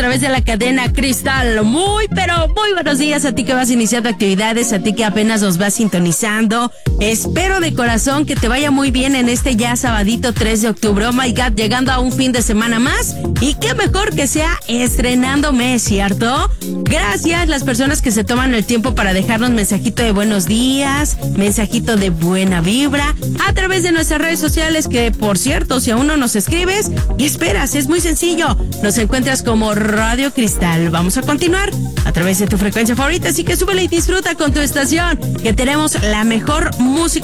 través de la cadena Cristal. Muy, pero muy buenos días a ti que vas iniciando actividades, a ti que apenas nos vas sintonizando. Espero de corazón que te vaya muy bien en este ya sabadito 3 de octubre. Oh my God, llegando a un fin de semana más. Y qué mejor que sea estrenando mes, ¿cierto? Gracias las personas que se toman el tiempo para dejarnos mensajito de buenos días, mensajito de buena vibra a través de nuestras redes sociales, que por cierto, si aún no nos escribes, ¿qué esperas? Es muy sencillo. Nos encuentras como Radio Cristal. Vamos a continuar a través de tu frecuencia favorita, así que súbele y disfruta con tu estación, que tenemos la mejor música